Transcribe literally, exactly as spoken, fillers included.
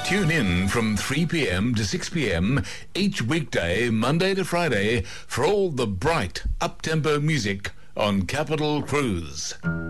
Tune in from three p.m. to six p.m. each weekday, Monday to Friday, for all the bright, up-tempo music on Capital Cruise.